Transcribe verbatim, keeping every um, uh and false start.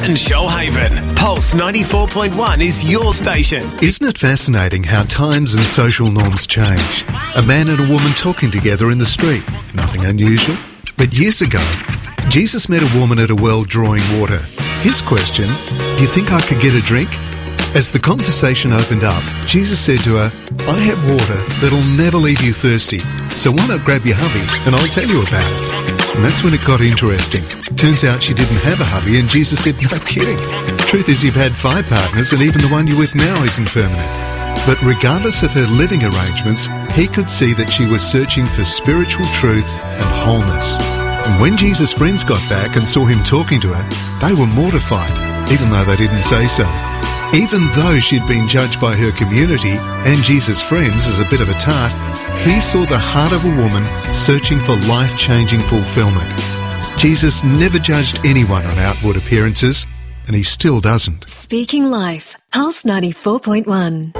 and Shoalhaven. Pulse ninety-four point one is your station. Isn't it fascinating how times and social norms change? A man and a woman talking together in the street. Nothing unusual. But years ago, Jesus met a woman at a well drawing water. His question, do you think I could get a drink? As the conversation opened up, Jesus said to her, I have water that'll never leave you thirsty, so why not grab your hubby and I'll tell you about it. And that's when it got interesting. Turns out she didn't have a hubby and Jesus said, no kidding. Truth is you've had five partners and even the one you're with now isn't permanent. But regardless of her living arrangements, he could see that she was searching for spiritual truth and wholeness. And when Jesus' friends got back and saw him talking to her, they were mortified, even though they didn't say so. Even though she'd been judged by her community and Jesus' friends as a bit of a tart, he saw the heart of a woman searching for life-changing fulfillment. Jesus never judged anyone on outward appearances, and he still doesn't. Speaking Life, Pulse ninety-four point one.